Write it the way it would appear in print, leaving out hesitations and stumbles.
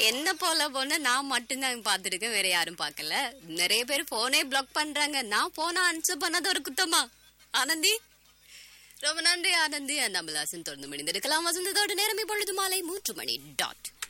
என்ன போல போன நான் மட்டும்தான் பாத்துருக்கேன், வேற யாரும் பாக்கல. நிறைய பேர் போனே பிளாக் பண்றாங்க. நான் போனா அன்சர் பண்ணது ஒரு குத்தமா? ஆனந்தி, ரொம்ப நன்றி ஆனந்தி. நம்மளாசன் தொடர்ந்து முடிந்திருக்கலாம். வசந்தத்தோடு நேரம் இப்பொழுது மாலை 3 மணி டாட்.